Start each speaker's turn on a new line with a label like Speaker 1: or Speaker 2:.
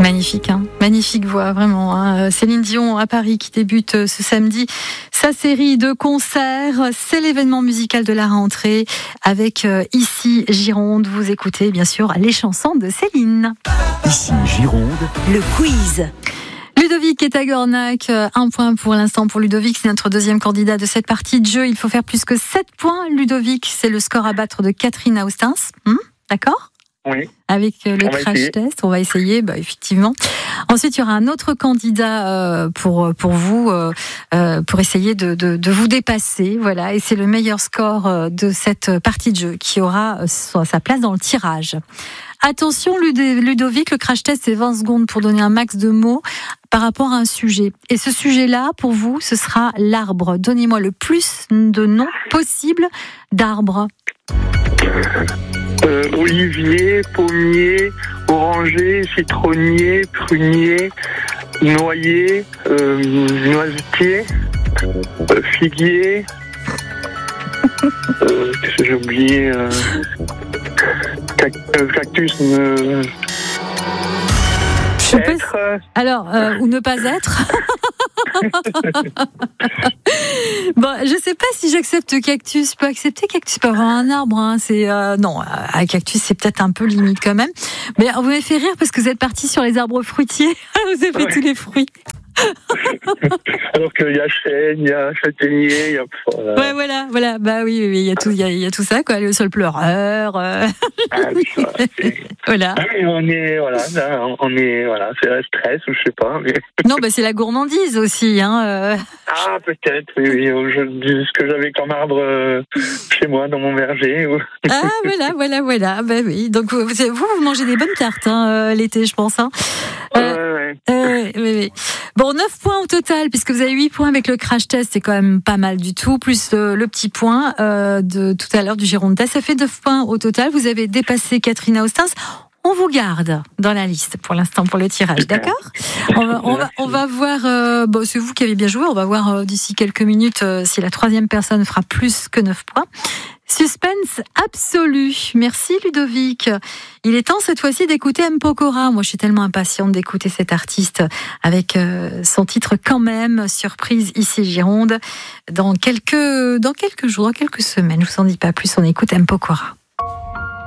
Speaker 1: Magnifique, hein, magnifique voix, vraiment. Hein. Céline Dion à Paris qui débute ce samedi sa série de concerts. C'est l'événement musical de la rentrée avec Ici Gironde. Vous écoutez bien sûr les chansons de Céline.
Speaker 2: Ici Gironde,
Speaker 3: le quiz.
Speaker 1: Ludovic est à Gornac. 1 point pour l'instant pour Ludovic. C'est notre deuxième candidat de cette partie de jeu. Il faut faire plus que 7 points. Ludovic, c'est le score à battre de Catherine Austins. D'accord ?
Speaker 4: Oui.
Speaker 1: Avec le crash test, on va essayer, effectivement. Ensuite, il y aura un autre candidat pour vous, pour essayer de vous dépasser. Voilà, et c'est le meilleur score de cette partie de jeu qui aura sa place dans le tirage. Attention, Ludovic, le crash test, c'est 20 secondes pour donner un max de mots par rapport à un sujet. Et ce sujet-là, pour vous, ce sera l'arbre. Donnez-moi le plus de noms possibles d'arbres.
Speaker 4: Olivier, pommier, oranger, citronnier, prunier, noyer, noisetier, figuier. Qu'est-ce que j'ai oublié? Cactus.
Speaker 1: Alors, ou ne pas être. Bon, je sais pas si j'accepte cactus. Je peux accepter cactus, pas vraiment un arbre. Hein. C'est non, un cactus c'est peut-être un peu limite quand même. Mais vous m'avez fait rire parce que vous êtes parti sur les arbres fruitiers. Vous avez fait tous les fruits.
Speaker 4: Alors qu'il y a chêne, il y a châtaignier, il y a.
Speaker 1: Ouais, voilà. Bah oui, il y a tout, il y a tout ça quoi. Le sol pleureur. Voilà.
Speaker 4: On est c'est un stress ou je sais pas. Mais...
Speaker 1: Non, c'est la gourmandise aussi, hein.
Speaker 4: Ah peut-être, oui. Ce que j'avais comme arbre chez moi dans mon verger.
Speaker 1: Ah voilà. Bah oui. Donc vous mangez des bonnes tartes l'été, je pense. Hein. Oui. Bon, 9 points au total, puisque vous avez 8 points avec le crash test, c'est quand même pas mal du tout, plus le petit point de tout à l'heure du Gironde test, ça fait 9 points au total. Vous avez dépassé Catherine Austins. On vous garde dans la liste pour l'instant pour le tirage, d'accord ? On va voir, c'est vous qui avez bien joué, on va voir d'ici quelques minutes si la troisième personne fera plus que 9 points. Suspense absolu. Merci Ludovic. Il est temps cette fois-ci d'écouter M. Pokora. Moi, je suis tellement impatiente d'écouter cet artiste avec son titre quand même, surprise ici Gironde. Dans quelques jours, dans quelques semaines, je vous en dis pas plus, on écoute M. Pokora.